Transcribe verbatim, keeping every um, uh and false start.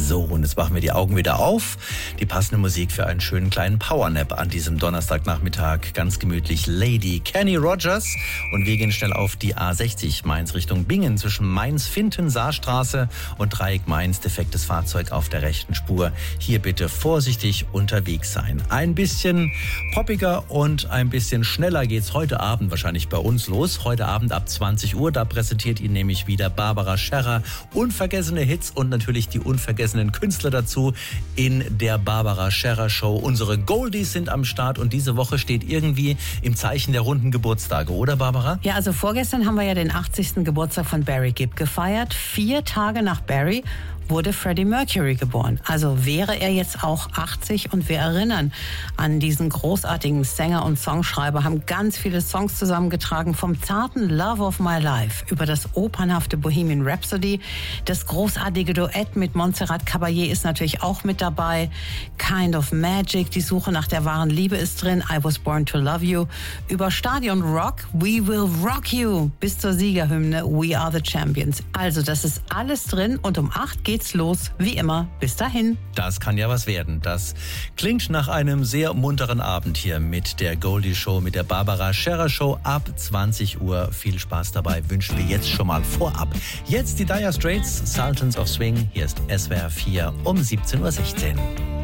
So, und jetzt machen wir die Augen wieder auf. Die passende Musik für einen schönen kleinen Powernap an diesem Donnerstagnachmittag. Ganz gemütlich Lady Kenny Rogers. Und wir gehen schnell auf die A sechzig Mainz Richtung Bingen zwischen Mainz-Finten, Saarstraße und Dreieck Mainz. Defektes Fahrzeug auf der rechten Spur. Hier bitte vorsichtig unterwegs sein. Ein bisschen poppiger und ein bisschen schneller geht's heute Abend wahrscheinlich bei uns los. Heute Abend ab zwanzig Uhr. Da präsentiert Ihnen nämlich wieder Barbara Scherrer unvergessene Hits und natürlich die unvergessenen Künstler dazu in der Barbara Scherrer Show. Unsere Goldies sind am Start und diese Woche steht irgendwie im Zeichen der runden Geburtstage, oder Barbara? Ja, also vorgestern haben wir ja den achtzigsten Geburtstag von Barry Gibb gefeiert. Vier Tage nach Barry wurde Freddie Mercury geboren. Also wäre er jetzt auch achtzig und wir erinnern an diesen großartigen Sänger und Songschreiber, haben ganz viele Songs zusammengetragen, vom zarten Love of My Life über das opernhafte Bohemian Rhapsody. Das großartige Duett mit Montserrat Caballé ist natürlich auch mit dabei. Kind of Magic, die Suche nach der wahren Liebe ist drin. I Was Born to Love You. Über Stadion Rock, We Will Rock You, bis zur Siegerhymne We Are the Champions. Also das ist alles drin und um acht geht's los, wie immer. Bis dahin. Das kann ja was werden. Das klingt nach einem sehr munteren Abend hier mit der Goldie Show, mit der Barbara Scherrer Show ab zwanzig Uhr. Viel Spaß dabei wünschen wir jetzt schon mal vorab. Jetzt die Dire Straits, Sultans of Swing. Hier ist S W R vier um siebzehn Uhr sechzehn.